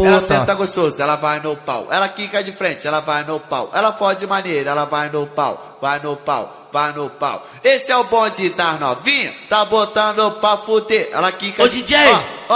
puta. Ela senta gostoso, ela vai no pau. Ela quica de frente, ela vai no pau. Ela fode maneira, ela vai no pau. Vai no pau, vai no pau. Esse é o bonde das novinhas, tá botando pra fuder. Ela quica Ô, de... DJ! Ó,